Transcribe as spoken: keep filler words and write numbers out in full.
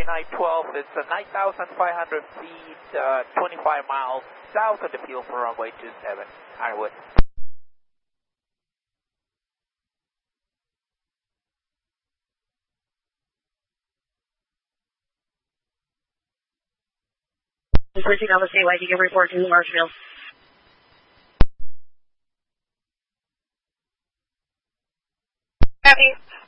nine twelve, it's uh, nine thousand five hundred feet, uh, twenty-five miles south of the field for runway two seven, Ironwood. Switching Alpha C Y, you can report to Marshfield. Copy.